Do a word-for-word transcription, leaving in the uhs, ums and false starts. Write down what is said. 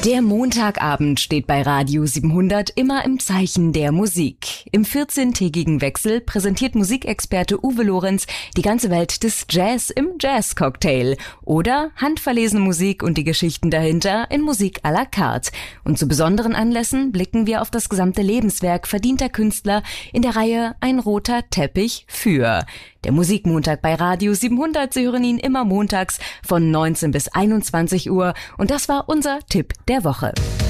Der Montagabend steht bei Radio siebenhundert immer im Zeichen der Musik. Im vierzehntägigen Wechsel präsentiert Musikexperte Uwe Lorenz die ganze Welt des Jazz im Jazz-Cocktail oder handverlesene Musik und die Geschichten dahinter in Musik à la carte. Und zu besonderen Anlässen blicken wir auf das gesamte Lebenswerk verdienter Künstler in der Reihe Ein roter Teppich für. Der Musikmontag bei Radio siebenhundert, Sie hören ihn immer montags von neunzehn bis einundzwanzig Uhr und das war unser Tipp der Woche.